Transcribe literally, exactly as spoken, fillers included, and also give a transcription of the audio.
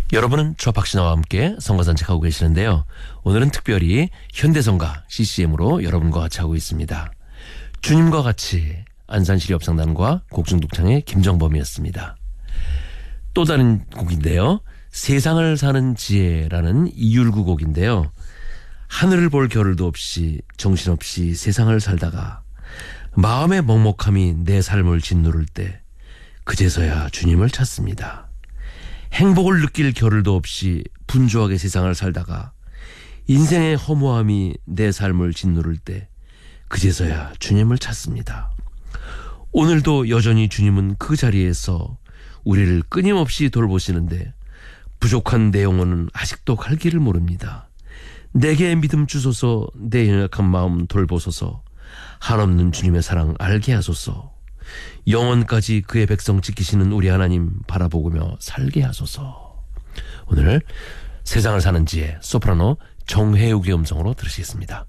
여러분은 저 박신아와 함께 성가 산책하고 계시는데요. 오늘은 특별히 현대성가 씨씨엠으로 여러분과 같이 하고 있습니다. 주님과 같이 안산시리 협상단과 곡중독창의 김정범이었습니다. 또 다른 곡인데요. 세상을 사는 지혜라는 이율구 곡인데요. 하늘을 볼 겨를도 없이 정신없이 세상을 살다가 마음의 먹먹함이 내 삶을 짓누를 때 그제서야 주님을 찾습니다. 행복을 느낄 겨를도 없이 분주하게 세상을 살다가 인생의 허무함이 내 삶을 짓누를 때 그제서야 주님을 찾습니다. 오늘도 여전히 주님은 그 자리에서 우리를 끊임없이 돌보시는데 부족한 내 영혼은 아직도 갈 길을 모릅니다. 내게 믿음 주소서, 내 연약한 마음 돌보소서, 한없는 주님의 사랑 알게 하소서, 영원까지 그의 백성 지키시는 우리 하나님 바라보며 살게 하소서. 오늘 세상을 사는 지혜 소프라노 정혜욱의 음성으로 들으시겠습니다.